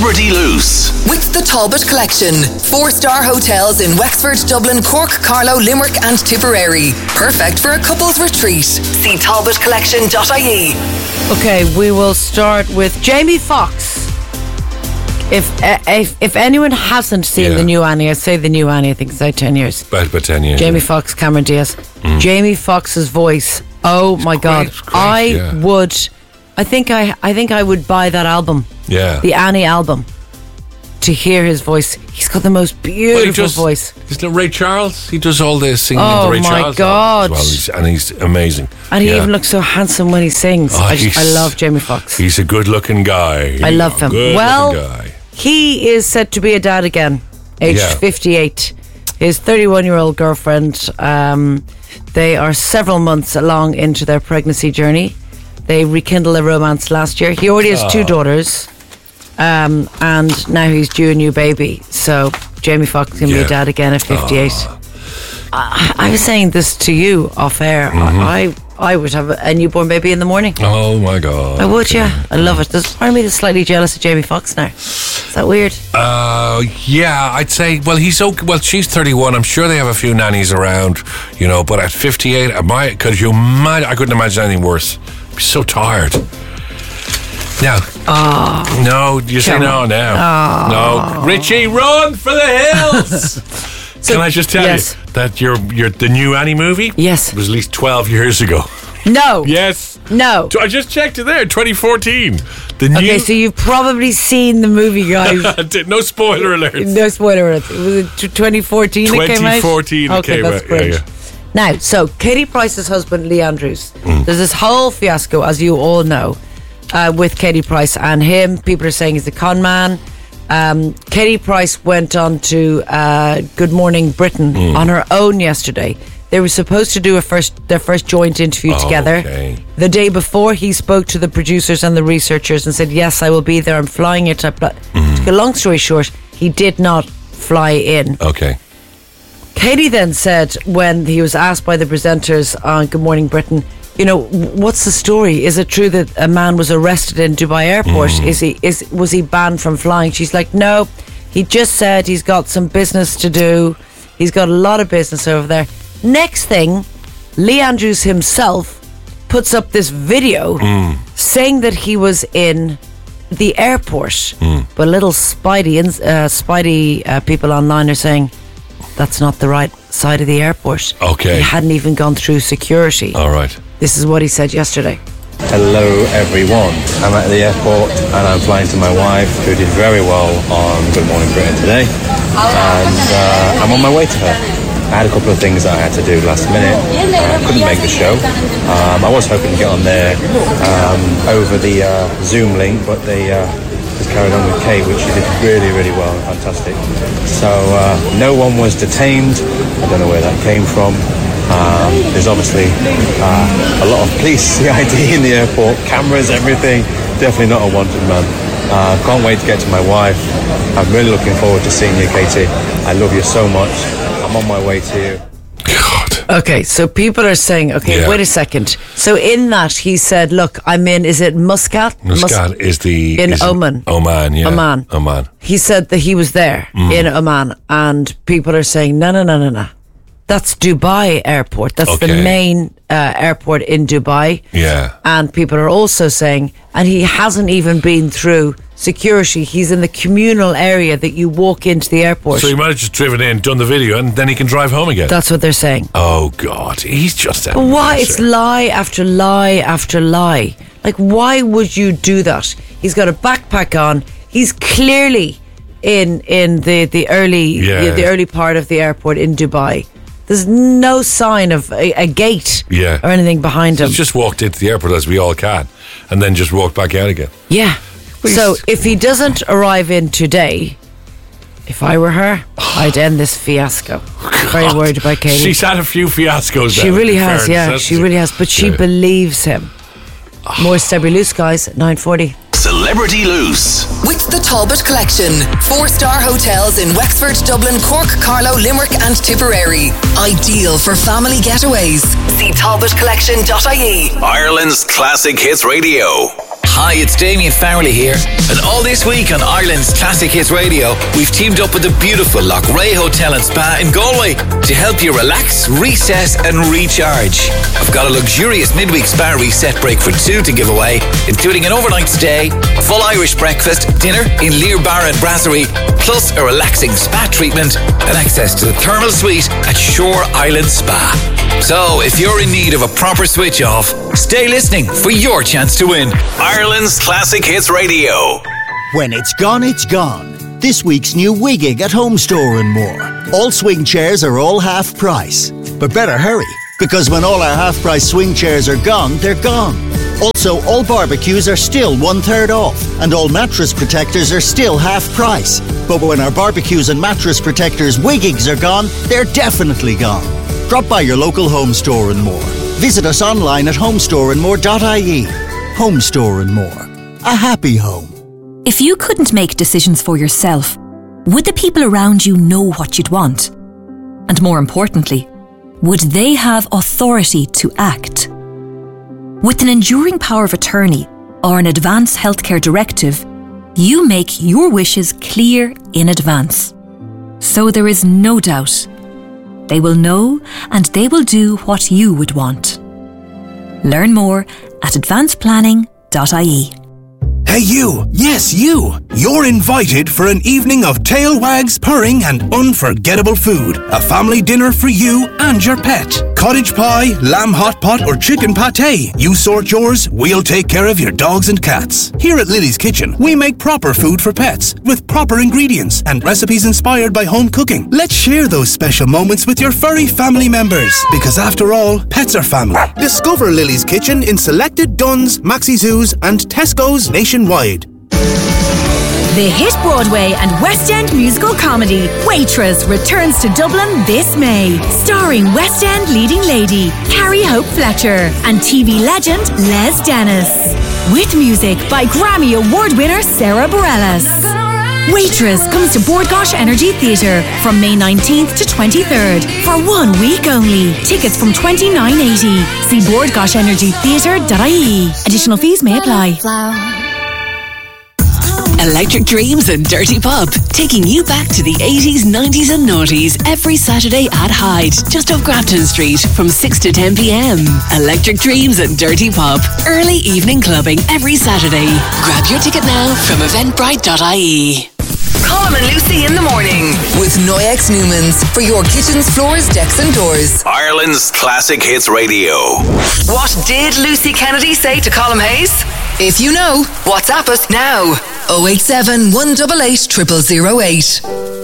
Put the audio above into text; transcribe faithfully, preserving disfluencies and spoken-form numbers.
Celebrity Loose. With the Talbot Collection. Four-star hotels in Wexford, Dublin, Cork, Carlow, Limerick and Tipperary. Perfect for a couple's retreat. See talbot collection dot I E. Okay, we will start with Jamie Foxx. If uh, if, if anyone hasn't seen Yeah. the new Annie, I'd say the new Annie, I think it's like ten years. About, about ten years. Jamie yeah. Foxx, Cameron Diaz. Mm. Jamie Foxx's voice. Oh my great, God. it's great, I yeah. would I think I I think I would buy that album. Yeah. The Annie album. To hear his voice. He's got the most beautiful Well, he does, voice. Isn't it Ray Charles? He does all this singing Oh, in the Ray my Charles God. album as well. He's, and he's amazing. And he Yeah. even looks so handsome when he sings. Oh, I, just, I he's- love Jamie Foxx. He's a good-looking guy. I love him. Good Well, guy. he is set to be a dad again, aged Yeah. fifty-eight. His thirty-one-year-old girlfriend, um, they are several months along into their pregnancy journey. They rekindled a romance last year. He already has two daughters, um, and now he's due a new baby. So Jamie Foxx can be Yeah. a dad again at fifty-eight. I, I was saying this to you off air. Mm-hmm. I, I would have a newborn baby in the morning. Oh my God. I would, yeah. I love it. There's part of me that's slightly jealous of Jamie Foxx now. Is that weird? Uh, yeah, I'd say. Well, he's okay. Well, she's thirty-one. I'm sure they have a few nannies around, you know. But at fifty-eight, am I? Could you imagine? I couldn't imagine anything worse. I'd be so tired. Now, Oh, no, you say no now. No, Richie, run for the hills. Can I just tell yes. you that your your the new Annie movie? Yes. was at least twelve years ago. no. Yes. No. I just checked it there. twenty fourteen. The new. Okay, so you've probably seen the movie, guys. no spoiler alerts. No spoiler alert. Was it twenty fourteen it came out? twenty fourteen it okay, came that's out, great. yeah, yeah. Now, so Katie Price's husband, Lee Andrews. Mm. There's this whole fiasco, as you all know, uh, with Katie Price and him. People are saying he's a con man. Um, Katie Price went on to uh, Good Morning Britain Mm. on her own yesterday. They were supposed to do a first their first joint interview Oh, together. okay. The day before, he spoke to the producers and the researchers and said, yes, I will be there. I'm flying it up. But Mm. to get a long story short, he did not fly in. Okay. Katie then said, when he was asked by the presenters on Good Morning Britain, you know, what's the story? Is it true that a man was arrested in Dubai airport? Mm. Is he is was he banned from flying? She's like, no, he just said he's got some business to do. He's got a lot of business over there. Next thing, Lee Andrews himself puts up this video Mm. saying that he was in the airport. Mm. But little Spidey, uh, Spidey uh, people online are saying that's not the right side of the airport. Okay. He hadn't even gone through security. All right. This is what he said yesterday. Hello everyone, I'm at the airport and I'm flying to my wife who did very well on Good Morning Britain today, and uh, I'm on my way to her. I had a couple of things that I had to do last minute. I couldn't make the show. Um, I was hoping to get on there um, over the uh, Zoom link, but they uh, just carried on with Kate, which she did really, really well, fantastic. So uh, no one was detained. I don't know where that came from. Um, there's obviously uh, a lot of police C I D in the airport, cameras, everything. Definitely not a wanted man. Uh, can't wait to get to my wife. I'm really looking forward to seeing you, Katie. I love you so much. I'm on my way to you. God. Okay, so people are saying, okay, Yeah. wait a second. So in that, he said, look, I'm in, is it Muscat? Muscat Mus- is the in is it- Oman. Oman, yeah. Oman. Oman. He said that he was there Mm. in Oman, and people are saying, no, no, no, no, no. That's Dubai airport. That's the Okay. main uh, airport in Dubai. Yeah. And people are also saying, and he hasn't even been through security. He's in the communal area that you walk into the airport. So he might have just driven in, done the video, and then he can drive home again. That's what they're saying. Oh God, he's just. But why? It's lie after lie after lie. Like, why would you do that? He's got a backpack on. He's clearly in in the the early Yeah. the, the early part of the airport in Dubai. There's no sign of a, a gate Yeah. or anything behind him. He's just walked into the airport as we all can, and then just walked back out again. Yeah. Well, So he's- if he doesn't arrive in today, if I were her, I'd end this fiasco. Very God. worried about Katie. She's had a few fiascos. She now, really in has, fairness, yeah. hasn't She really has. But she Yeah. believes him. More Celebrity Loose, guys, at nine forty. Celebrity Loose. With the Talbot Collection. Four-star hotels in Wexford, Dublin, Cork, Carlow, Limerick and Tipperary. Ideal for family getaways. See talbot collection dot I E. Ireland's classic hits radio. Hi, it's Damien Farrelly here, and all this week on Ireland's Classic Hits Radio, we've teamed up with the beautiful Lochray Hotel and Spa in Galway to help you relax, reset and recharge. I've got a luxurious midweek spa reset break for two to give away, including an overnight stay, a full Irish breakfast, dinner in Lear Bar and Brasserie, plus a relaxing spa treatment and access to the thermal suite at Shore Island Spa. So, if you're in need of a proper switch off, stay listening for your chance to win Ireland's Classic Hits Radio. When it's gone, it's gone. This week's new Wiggig at Home Store and more. All swing chairs are all half price. But better hurry, because when all our half price swing chairs are gone, they're gone. Also, all barbecues are still one third off, and all mattress protectors are still half price. But when our barbecues and mattress protectors Wiggigs are gone, they're definitely gone. Drop by your local Home Store and more. Visit us online at homestore and more dot I E. Home Store and more. A happy home. If you couldn't make decisions for yourself, would the people around you know what you'd want? And more importantly, would they have authority to act? With an enduring power of attorney or an advance healthcare directive, you make your wishes clear in advance. So there is no doubt. They will know and they will do what you would want. Learn more at advance planning dot I E. Hey you, yes you, you're invited for an evening of tail wags, purring and unforgettable food. A family dinner for you and your pet. Cottage pie, lamb hot pot or chicken pate. You sort yours, we'll take care of your dogs and cats. Here at Lily's Kitchen, we make proper food for pets with proper ingredients and recipes inspired by home cooking. Let's share those special moments with your furry family members, because after all, pets are family. Discover Lily's Kitchen in selected Dunn's, Maxi Zoos and Tesco's nationwide. The hit Broadway and West End musical comedy Waitress returns to Dublin this May, starring West End leading lady Carrie Hope Fletcher and T V legend Les Dennis, with music by Grammy Award winner Sarah Bareilles. Waitress comes to Bord Gáis Energy Theatre from May nineteenth to twenty-third for one week only. Tickets from twenty-nine eighty. See bord gáis energy theatre dot I E. Additional fees may apply. Electric Dreams and Dirty Pop, taking you back to the eighties, nineties and noughties every Saturday at Hyde, just off Grafton Street from six to ten p.m. Electric Dreams and Dirty Pop, early evening clubbing every Saturday. Grab your ticket now from eventbrite dot I E. Colm and Lucy in the morning with Noyex Newmans for your kitchens, floors, decks and doors. Ireland's Classic Hits Radio. What did Lucy Kennedy say to Colm Hayes? If you know, WhatsApp us now. oh eight seven, one eight eight, zero zero zero eight.